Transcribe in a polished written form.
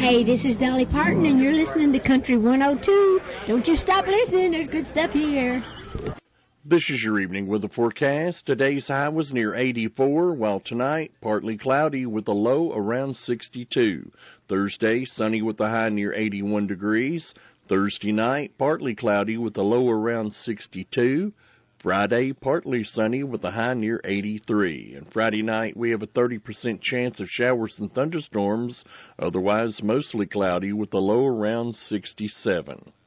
Hey, this is Dolly Parton, and you're listening to Country 102. Don't you stop listening. There's good stuff here. This is your evening weather forecast. Today's high was near 84, while tonight, partly cloudy with a low around 62. Thursday, sunny with a high near 81 degrees. Thursday night, partly cloudy with a low around 62. Friday, partly sunny with a high near 83. And Friday night, we have a 30% chance of showers and thunderstorms, otherwise mostly cloudy with a low around 67.